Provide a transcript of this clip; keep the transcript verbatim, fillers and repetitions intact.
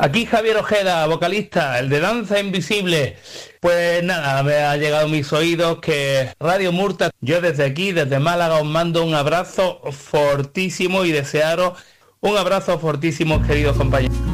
Aquí Javier Ojeda, vocalista, el de Danza Invisible. Pues nada, me ha llegado a mis oídos que Radio Murta, yo desde aquí, desde Málaga, os mando un abrazo fortísimo y desearos un abrazo fortísimo, queridos compañeros.